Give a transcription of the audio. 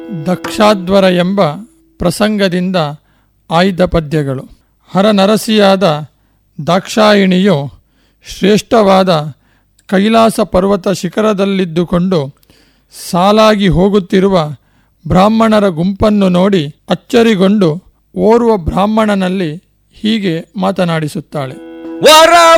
ದಕ್ಷಾಧ್ವರ ಎಂಬ ಪ್ರಸಂಗದಿಂದ ಆಯ್ದ ಪದ್ಯಗಳು. ಹರನರಸಿಯಾದ ದಾಕ್ಷಾಯಿಣಿಯು ಶ್ರೇಷ್ಠವಾದ ಕೈಲಾಸ ಪರ್ವತ ಶಿಖರದಲ್ಲಿದ್ದುಕೊಂಡು ಸಾಲಾಗಿ ಹೋಗುತ್ತಿರುವ ಬ್ರಾಹ್ಮಣರ ಗುಂಪನ್ನು ನೋಡಿ ಅಚ್ಚರಿಗೊಂಡು ಓರ್ವ ಬ್ರಾಹ್ಮಣನಲ್ಲಿ ಹೀಗೆ ಮಾತನಾಡಿಸುತ್ತಾಳೆ. ವರ